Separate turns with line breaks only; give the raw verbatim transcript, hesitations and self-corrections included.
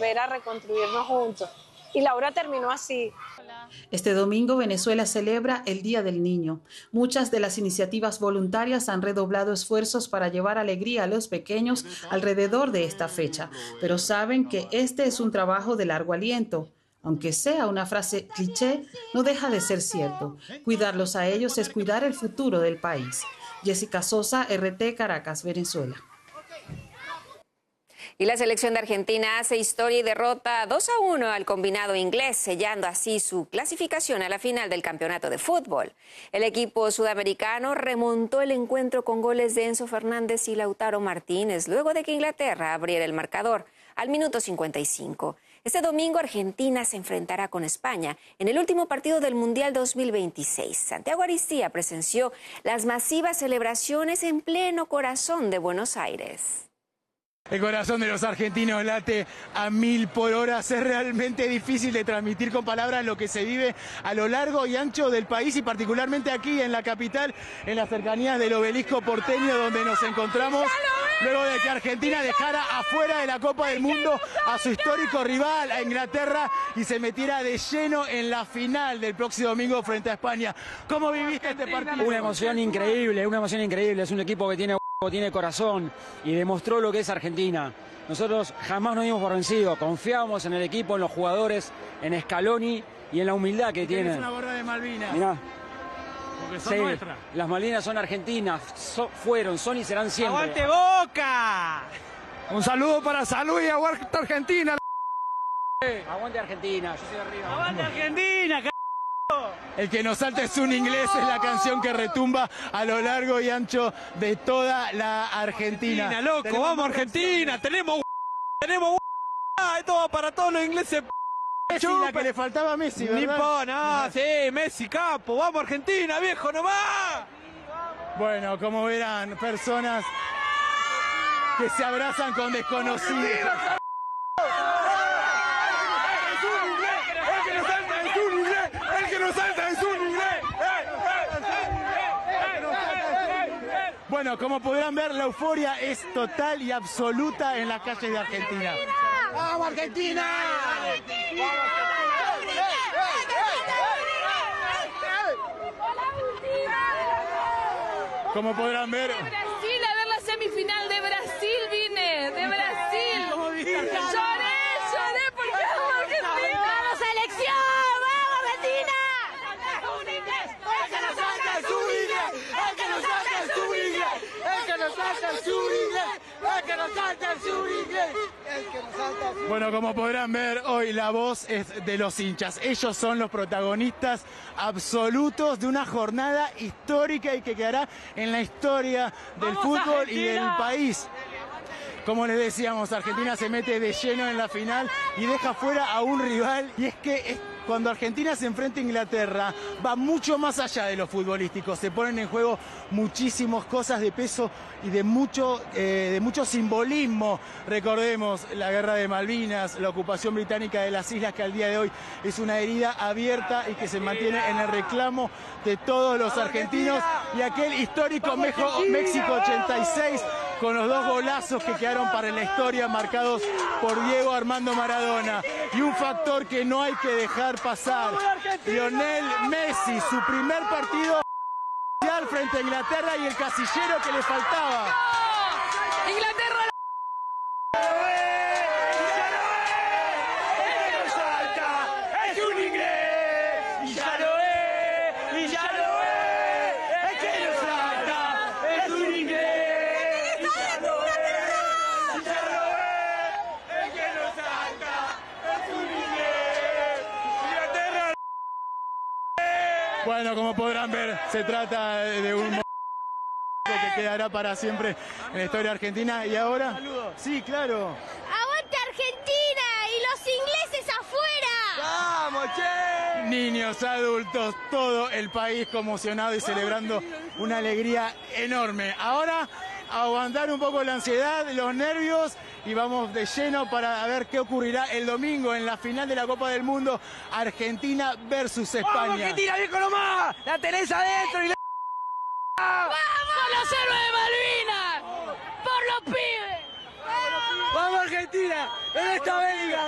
volver a reconstruirnos juntos. Y Laura terminó así.
Este domingo Venezuela celebra el Día del Niño. Muchas de las iniciativas voluntarias han redoblado esfuerzos para llevar alegría a los pequeños alrededor de esta fecha, pero saben que este es un trabajo de largo aliento. Aunque sea una frase cliché, no deja de ser cierto. Cuidarlos a ellos es cuidar el futuro del país. Jessica Sosa, R T, Caracas, Venezuela.
Y la selección de Argentina hace historia y derrota dos a uno al combinado inglés, sellando así su clasificación a la final del campeonato de fútbol. El equipo sudamericano remontó el encuentro con goles de Enzo Fernández y Lautaro Martínez, luego de que Inglaterra abriera el marcador al minuto cincuenta y cinco. Este domingo Argentina se enfrentará con España en el último partido del Mundial dos mil veintiséis. Santiago Aristía presenció las masivas celebraciones en pleno corazón de Buenos Aires.
El corazón de los argentinos late a mil por hora. Es realmente difícil de transmitir con palabras lo que se vive a lo largo y ancho del país y particularmente aquí en la capital, en las cercanías del obelisco porteño donde nos encontramos. Luego de que Argentina dejara afuera de la Copa del Mundo a su histórico rival, a Inglaterra, y se metiera de lleno en la final del próximo domingo frente a España. ¿Cómo viviste este partido?
Una emoción increíble, una emoción increíble. Es un equipo que tiene tiene corazón y demostró lo que es Argentina. Nosotros jamás nos dimos por vencidos, confiábamos en el equipo, en los jugadores, en Scaloni y en la humildad que tienen.
Es una gorra de Malvinas.
Mirá.
Porque son
Sí,
nuestras.
las Malvinas son argentinas, so, fueron, son y serán siempre.
¡Aguante Boca! Un saludo para Salud y aguante Argentina.
Aguante Argentina, yo soy de arriba.
¡Aguante Argentina! El que nos salta es un inglés, es la canción que retumba a lo largo y ancho de toda la Argentina.
Argentina, loco,
tenemos
vamos Argentina, tenemos tenemos esto va para todos los ingleses.
Messi, la que le faltaba a Messi, ¿verdad?
Ni po, no, sí, Messi, capo, vamos Argentina, viejo, nomás.
Bueno, como verán, personas que se abrazan con desconocidos. Bueno, como podrán ver, la euforia es total y absoluta en las calles de Argentina. ¡Vamos, Argentina! Como podrán ver...
De Brasil, a ver la semifinal de Brasil vine, de Brasil. Lloré, lloré porque vamos Argentina. ¡Vamos selección! ¡Vamos Argentina!
¡El que nos saca el sur inglés! ¡El que nos saca el sur inglés! ¡El que nos saca el sur inglés! ¡El que nos saca el sur inglés! Bueno, como podrán ver, hoy la voz es de los hinchas. Ellos son los protagonistas absolutos de una jornada histórica y que quedará en la historia del fútbol y del país. Como les decíamos, Argentina se mete de lleno en la final y deja fuera a un rival. Y es que es cuando Argentina se enfrenta a Inglaterra, va mucho más allá de lo futbolístico. Se ponen en juego muchísimas cosas de peso y de mucho, eh, de mucho simbolismo. Recordemos la guerra de Malvinas, la ocupación británica de las islas, que al día de hoy es una herida abierta y que se mantiene en el reclamo de todos los argentinos. Y aquel histórico México ochenta y seis, con los dos golazos que quedaron para la historia, marcados por Diego Armando Maradona. Y un factor que no hay que dejar pasar: Lionel Messi, su primer partido frente a Inglaterra y el casillero que le faltaba.
Inglaterra.
Bueno, como podrán ver, se trata de un momento que quedará para siempre en la historia argentina. Y ahora, sí, claro.
¡Aguante Argentina! ¡Y los ingleses afuera!
¡Vamos, che!
Niños, adultos, todo el país conmocionado y celebrando una alegría enorme. Ahora, aguantar un poco la ansiedad, los nervios, y vamos de lleno para ver qué ocurrirá el domingo en la final de la Copa del Mundo, Argentina versus España.
¡Vamos, Argentina, viejo nomás! ¡La tenés adentro! Y la...
¡Vamos! ¡Por los héroes de Malvinas! ¡Por los pibes!
¡Vamos, Argentina! ¡En esta Bélgica!